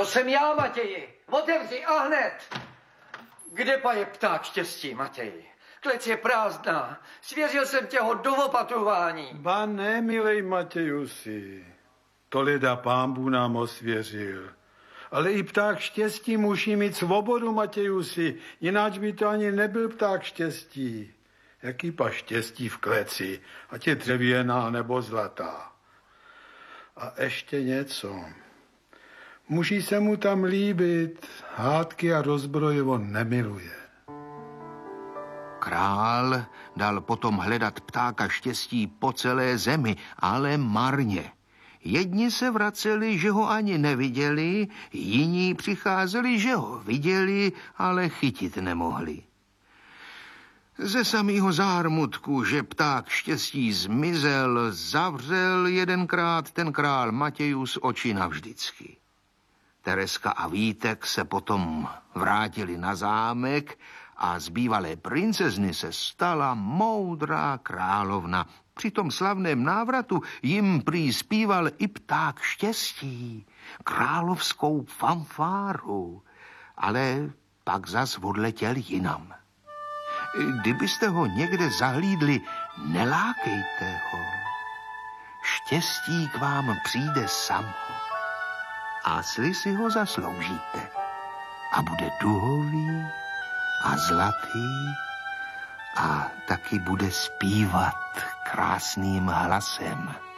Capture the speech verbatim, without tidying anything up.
To jsem já, Matěji. Otevři a hned. Kde pa je pták štěstí, Matěji? Klec je prázdná. Svěřil jsem tě ho do opatrování. Ba ne, milej Matějusi. To leda pánbů nám osvěřil. Ale i pták štěstí musí mít svobodu, Matějusi. Jináč by to ani nebyl pták štěstí. Jaký pa štěstí v kleci, ať je dřevěná nebo zlatá. A ještě něco. Musí se mu tam líbit. Hádky a rozbroje on nemiluje. Král dal potom hledat ptáka štěstí po celé zemi, ale marně. Jedni se vraceli, že ho ani neviděli, jiní přicházeli, že ho viděli, ale chytit nemohli. Ze samého zármutku, že pták štěstí zmizel, zavřel jedenkrát ten král Matějus oči navždycky. Tereska a Vítek se potom vrátili na zámek a z bývalé princezny se stala moudrá královna. Při tom slavném návratu jim prý zpíval i pták štěstí, královskou fanfáru, ale pak zas odletěl jinam. Kdybyste ho někde zahlídli, nelákejte ho. Štěstí k vám přijde samo. A sli si ho zasloužíte. A bude duhový a zlatý a taky bude zpívat krásným hlasem.